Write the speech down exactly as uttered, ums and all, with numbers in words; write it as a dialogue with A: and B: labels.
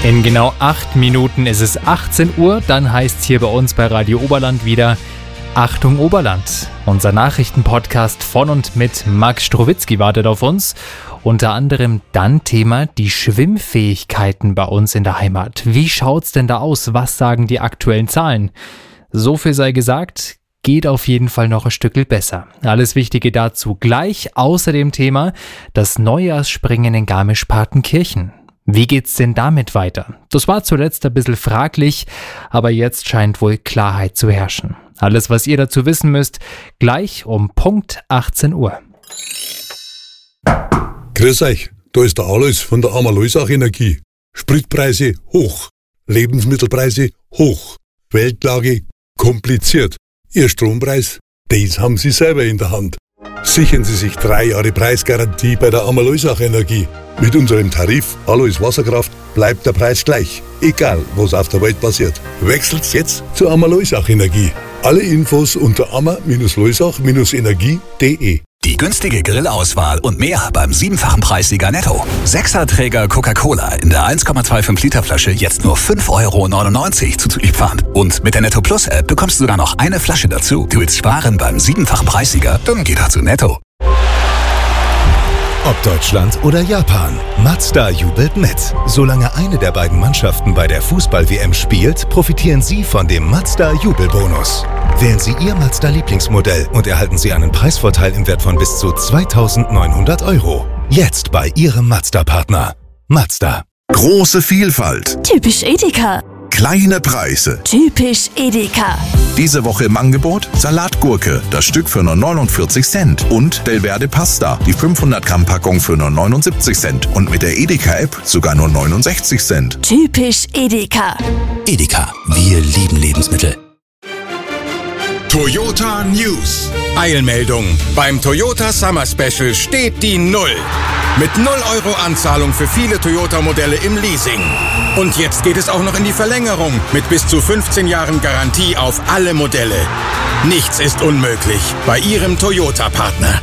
A: In genau acht Minuten ist es achtzehn Uhr, dann heißt es hier bei uns bei Radio Oberland wieder Achtung Oberland. Unser Nachrichtenpodcast von und mit Max Strowitzki wartet auf uns. Unter anderem dann Thema die Schwimmfähigkeiten bei uns in der Heimat. Wie schaut's denn da aus? Was sagen die aktuellen Zahlen? So viel sei gesagt, geht auf jeden Fall noch ein Stückel besser. Alles Wichtige dazu gleich. Außerdem Thema das Neujahrsspringen in Garmisch-Partenkirchen. Wie geht's denn damit weiter? Das war zuletzt ein bisschen fraglich, aber jetzt scheint wohl Klarheit zu herrschen. Alles, was ihr dazu wissen müsst, gleich um Punkt achtzehn Uhr.
B: Grüß euch, da ist der Alois von der Amaloisach Energie. Spritpreise hoch, Lebensmittelpreise hoch, Weltlage kompliziert. Ihr Strompreis, das haben Sie selber in der Hand. Sichern Sie sich drei Jahre Preisgarantie bei der Amaloisach Energie. Mit unserem Tarif Alois Wasserkraft bleibt der Preis gleich, egal was auf der Welt passiert. Wechselt jetzt zur Amaloisach Energie. Alle Infos unter amma loisach energie punkt de.
C: Die günstige Grillauswahl und mehr beim siebenfachen Preissieger Netto. Sechserträger Coca-Cola in der eins Komma fünfundzwanzig Liter Flasche jetzt nur fünf Euro neunundneunzig zuzüglich Pfand. Und mit der Netto Plus App bekommst du sogar noch eine Flasche dazu. Du willst sparen beim siebenfachen Preissieger? Dann geh doch zu Netto.
D: Ob Deutschland oder Japan, Mazda jubelt mit. Solange eine der beiden Mannschaften bei der Fußball-W M spielt, profitieren Sie von dem Mazda-Jubelbonus. Wählen Sie Ihr Mazda-Lieblingsmodell und erhalten Sie einen Preisvorteil im Wert von bis zu zweitausendneunhundert Euro. Jetzt bei Ihrem Mazda-Partner. Mazda.
E: Große Vielfalt.
F: Typisch Edeka.
E: Kleine Preise.
F: Typisch Edeka.
E: Diese Woche im Angebot Salatgurke, das Stück für nur neunundvierzig Cent. Und Belverde Pasta, die fünfhundert Gramm Packung für nur neunundsiebzig Cent. Und mit der Edeka-App sogar nur neunundsechzig Cent.
F: Typisch Edeka.
C: Edeka, wir lieben Lebensmittel.
G: Toyota News. Eilmeldung. Beim Toyota Summer Special steht die Null. Mit null Euro Anzahlung für viele Toyota-Modelle im Leasing. Und jetzt geht es auch noch in die Verlängerung mit bis zu fünfzehn Jahren Garantie auf alle Modelle. Nichts ist unmöglich bei Ihrem Toyota-Partner.